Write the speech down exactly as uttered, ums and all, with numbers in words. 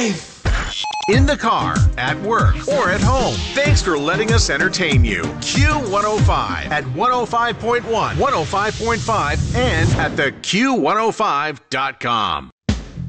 Life! In the car, at work, or at home. Thanks for letting us entertain you. Q one oh five at one oh five point one, one oh five point five, and at the Q one oh five dot com.